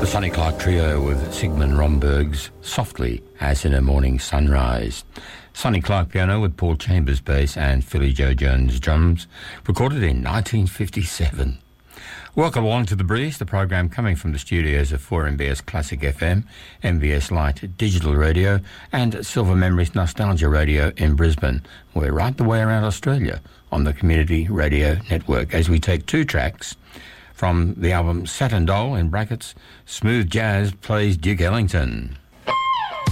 Sonny Clark Trio with Sigmund Romberg's Softly as in a Morning Sunrise. Sonny Clark piano with Paul Chambers bass and Philly Joe Jones drums, recorded in 1957. Welcome along to The Breeze, the program coming from the studios of 4MBS Classic FM, MBS Lite Digital Radio and Silver Memories Nostalgia Radio in Brisbane. We're right the way around Australia on the Community Radio Network as we take two tracks from the album Saturn Doll, in brackets, Smooth Jazz plays Duke Ellington.